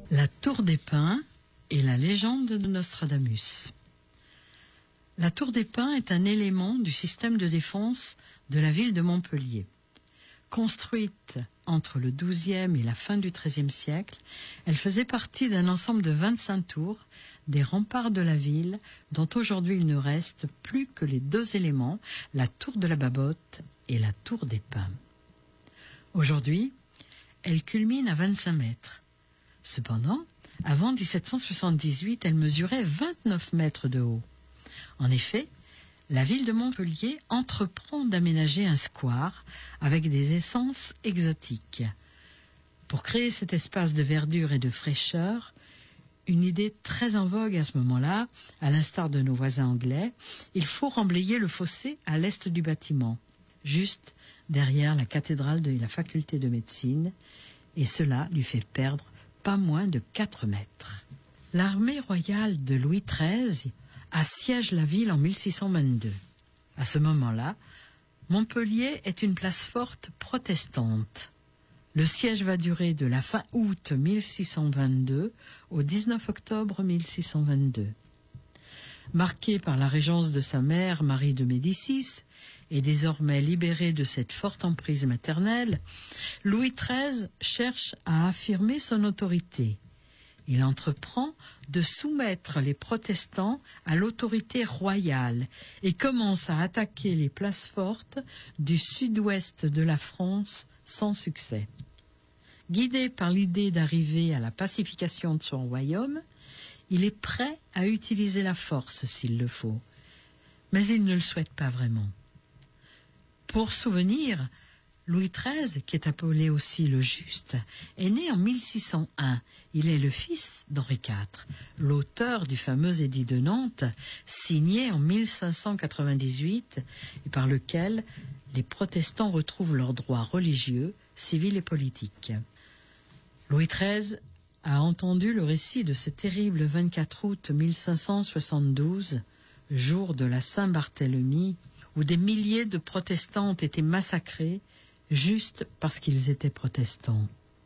La Tour des Pins et la légende de Nostradamus. La Tour des Pins est un élément du système de défense de la ville de Montpellier. Construite entre le XIIe et la fin du XIIIe siècle, elle faisait partie d'un ensemble de 25 tours, des remparts de la ville, dont aujourd'hui il ne reste plus que les deux éléments, la tour de la Babotte et la tour des Pins. Aujourd'hui, elle culmine à 25 mètres. Cependant, avant 1778, elle mesurait 29 mètres de haut. En effet, la ville de Montpellier entreprend d'aménager un square avec des essences exotiques. Pour créer cet espace de verdure et de fraîcheur, une idée très en vogue à ce moment-là, à l'instar de nos voisins anglais, il faut remblayer le fossé à l'est du bâtiment, juste derrière la cathédrale de la faculté de médecine, et cela lui fait perdre pas moins de 4 mètres. L'armée royale de Louis XIII assiège la ville en 1622. À ce moment-là, Montpellier est une place forte protestante. Le siège va durer de la fin août 1622 au 19 octobre 1622. Marqué par la régence de sa mère, Marie de Médicis, et désormais libéré de cette forte emprise maternelle, Louis XIII cherche à affirmer son autorité. Il entreprend de soumettre les protestants à l'autorité royale et commence à attaquer les places fortes du sud-ouest de la France sans succès. Guidé par l'idée d'arriver à la pacification de son royaume, il est prêt à utiliser la force s'il le faut, mais il ne le souhaite pas vraiment. Pour souvenir, Louis XIII, qui est appelé aussi le Juste, est né en 1601. Il est le fils d'Henri IV, l'auteur du fameux édit de Nantes, signé en 1598 et par lequel les protestants retrouvent leurs droits religieux, civils et politiques. Louis XIII a entendu le récit de ce terrible 24 août 1572, jour de la Saint-Barthélemy, où des milliers de protestants ont été massacrés juste parce qu'ils étaient protestants.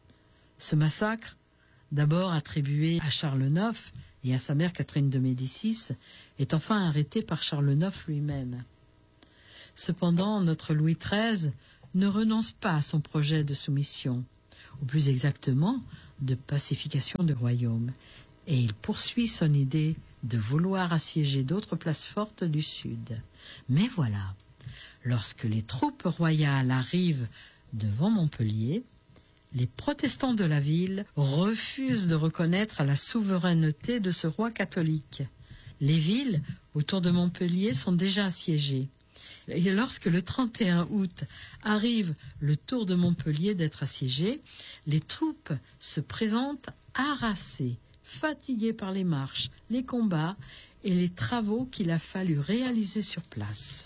Ce massacre, d'abord attribué à Charles IX et à sa mère Catherine de Médicis, est enfin arrêté par Charles IX lui-même. Cependant, notre Louis XIII ne renonce pas à son projet de soumission, ou plus exactement, de pacification du royaume, et il poursuit son idée de vouloir assiéger d'autres places fortes du sud. Mais voilà, lorsque les troupes royales arrivent devant Montpellier, les protestants de la ville refusent de reconnaître la souveraineté de ce roi catholique. Les villes autour de Montpellier sont déjà assiégées. Et lorsque le 31 août arrive le tour de Montpellier d'être assiégé, les troupes se présentent harassées, fatiguées par les marches, les combats et les travaux qu'il a fallu réaliser sur place.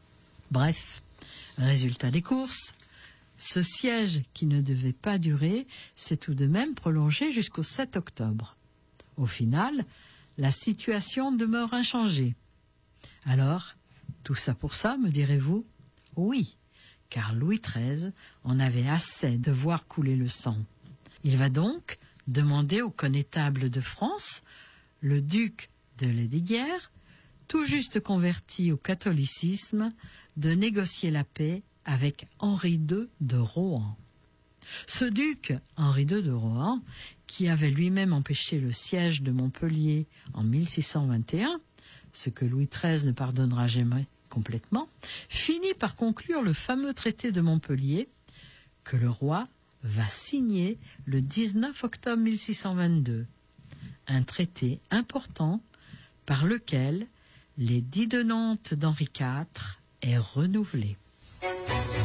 Bref, résultat des courses, ce siège qui ne devait pas durer s'est tout de même prolongé jusqu'au 7 octobre. Au final, la situation demeure inchangée. Alors, tout ça pour ça, me direz-vous? Oui, car Louis XIII en avait assez de voir couler le sang. Il va donc demander au connétable de France, le duc de Lesdiguières, tout juste converti au catholicisme, de négocier la paix avec Henri II de Rohan. Ce duc, Henri II de Rohan, qui avait lui-même empêché le siège de Montpellier en 1621, ce que Louis XIII ne pardonnera jamais complètement, finit par conclure le fameux traité de Montpellier que le roi va signer le 19 octobre 1622. Un traité important par lequel l'édit de Nantes d'Henri IV est renouvelé.